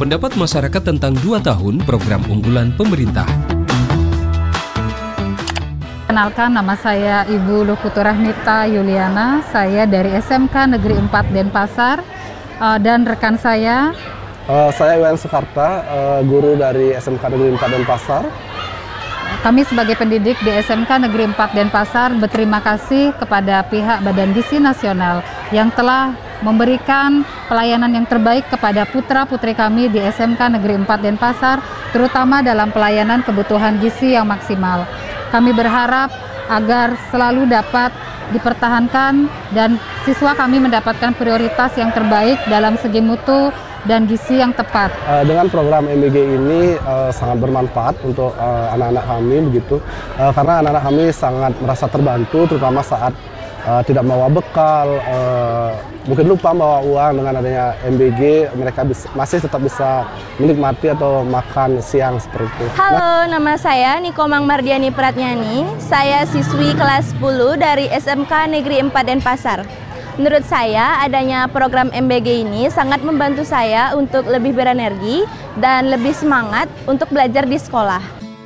Pendapat masyarakat tentang 2 tahun program unggulan pemerintah. Kenalkan, nama saya Ibu Lokuturah Nita Yuliana. Saya dari SMK Negeri 4 Denpasar, dan rekan saya Iwan Sukarta, guru dari SMK Negeri 4 Denpasar. Kami sebagai pendidik di SMK Negeri 4 Denpasar berterima kasih kepada pihak Badan Gizi Nasional yang telah memberikan pelayanan yang terbaik kepada putra-putri kami di SMK Negeri 4 Denpasar, terutama dalam pelayanan kebutuhan gizi yang maksimal. Kami berharap agar selalu dapat dipertahankan dan siswa kami mendapatkan prioritas yang terbaik dalam segi mutu dan gizi yang tepat. Dengan program MBG ini sangat bermanfaat untuk anak-anak kami begitu, karena anak-anak kami sangat merasa terbantu, terutama saat tidak membawa bekal, mungkin lupa membawa uang. Dengan adanya MBG mereka masih tetap bisa menikmati atau makan siang seperti itu. Halo, nama saya Nikomang Mardiani Pratnyani. Saya siswi kelas 10 dari SMK Negeri 4 Denpasar. Menurut saya, adanya program MBG ini sangat membantu saya untuk lebih berenergi dan lebih semangat untuk belajar di sekolah.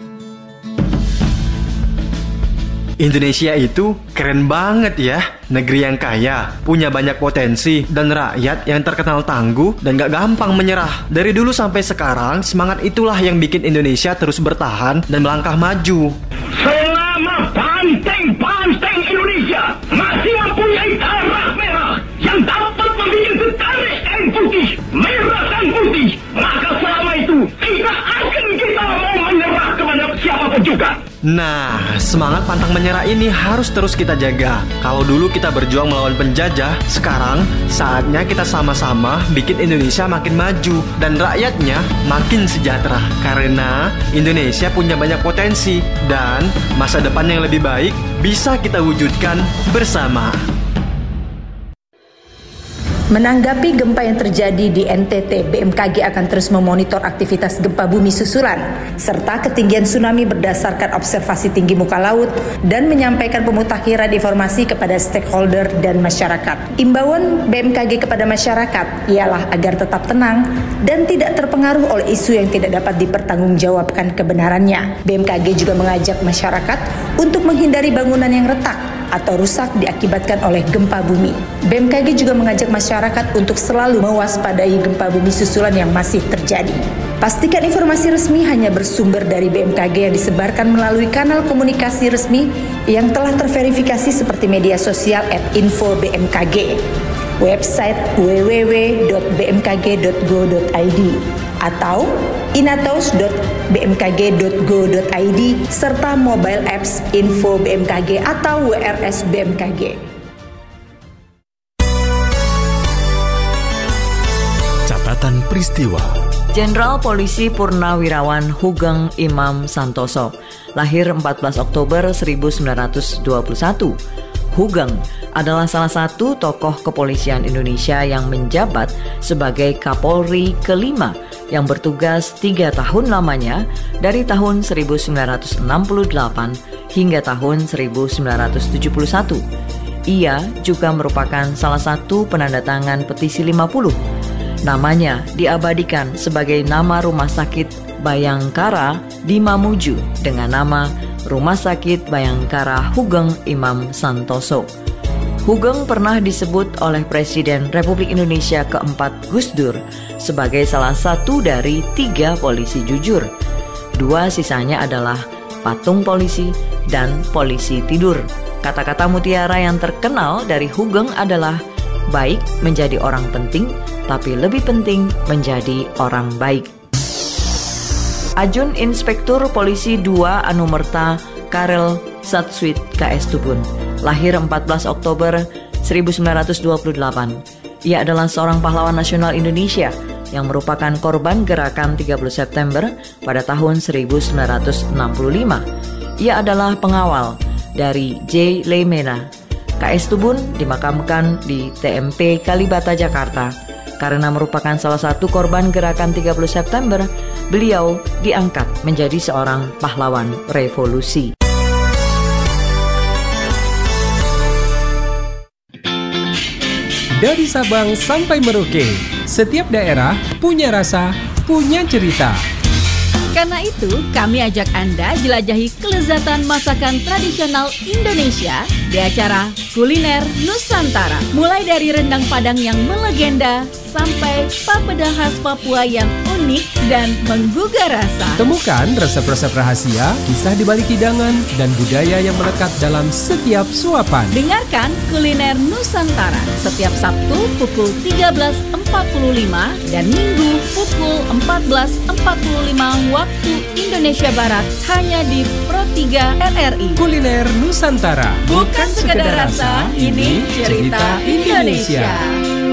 Indonesia itu keren banget ya. Negeri yang kaya, punya banyak potensi, dan rakyat yang terkenal tangguh dan gak gampang menyerah. Dari dulu sampai sekarang, semangat itulah yang bikin Indonesia terus bertahan dan melangkah maju. Selama banteng-banteng Indonesia masih mempunyai darah merah yang dapat membikin setarik kain putih, merah dan putih, maka selama itu tidak akan kita mau menyerah kepada siapapun juga. Nah, semangat pantang menyerah ini harus terus kita jaga. Kalau dulu kita berjuang melawan penjajah, sekarang saatnya kita sama-sama bikin Indonesia makin maju dan rakyatnya makin sejahtera. Karena Indonesia punya banyak potensi dan masa depan yang lebih baik bisa kita wujudkan bersama. Menanggapi gempa yang terjadi di NTT, BMKG akan terus memonitor aktivitas gempa bumi susulan serta ketinggian tsunami berdasarkan observasi tinggi muka laut dan menyampaikan pemutakhiran informasi kepada stakeholder dan masyarakat. Imbauan BMKG kepada masyarakat ialah agar tetap tenang dan tidak terpengaruh oleh isu yang tidak dapat dipertanggungjawabkan kebenarannya. BMKG juga mengajak masyarakat untuk menghindari bangunan yang retak atau rusak diakibatkan oleh gempa bumi. BMKG juga mengajak masyarakat untuk selalu mewaspadai gempa bumi susulan yang masih terjadi. Pastikan informasi resmi hanya bersumber dari BMKG yang disebarkan melalui kanal komunikasi resmi yang telah terverifikasi seperti media sosial @info-bmkg, website www.bmkg.go.id atau inatos.bmkg.go.id serta mobile apps Info BMKG atau WRS BMKG. Catatan peristiwa. Jenderal Polisi Purnawirawan Hugeng Imam Santoso, lahir 14 Oktober 1921. Hugeng adalah salah satu tokoh kepolisian Indonesia yang menjabat sebagai Kapolri kelima yang bertugas 3 tahun lamanya dari tahun 1968 hingga tahun 1971. Ia juga merupakan salah satu penandatangan petisi 50. Namanya diabadikan sebagai nama Rumah Sakit Bayangkara di Mamuju dengan nama Rumah Sakit Bayangkara Hugeng Imam Santoso. Hugeng pernah disebut oleh Presiden Republik Indonesia keempat Gus Dur sebagai salah satu dari 3 polisi jujur. 2 sisanya adalah patung polisi dan polisi tidur. Kata-kata mutiara yang terkenal dari Hugeng adalah baik menjadi orang penting, tapi lebih penting menjadi orang baik. Ajun Inspektur Polisi 2 Anumerta Karel Satswit KS Tubun, lahir 14 Oktober 1928. Ia adalah seorang pahlawan nasional Indonesia yang merupakan korban gerakan 30 September pada tahun 1965. Ia adalah pengawal dari J. Leimena. KS Tubun dimakamkan di TMP Kalibata, Jakarta. Karena merupakan salah satu korban gerakan 30 September, beliau diangkat menjadi seorang pahlawan revolusi. dari Sabang sampai Merauke. Setiap daerah punya rasa, punya cerita. Karena itu, kami ajak Anda jelajahi kelezatan masakan tradisional Indonesia di acara Kuliner Nusantara. Mulai dari rendang Padang yang melegenda sampai papeda khas Papua yang unik dan menggugah rasa. Temukan resep-resep rahasia, kisah di balik hidangan, dan budaya yang melekat dalam setiap suapan. Dengarkan Kuliner Nusantara setiap Sabtu pukul 13.45 dan Minggu pukul 14.45 waktu Indonesia Barat hanya di Pro 3 RRI. Kuliner Nusantara, bukan sekedar rasa, ini cerita Indonesia.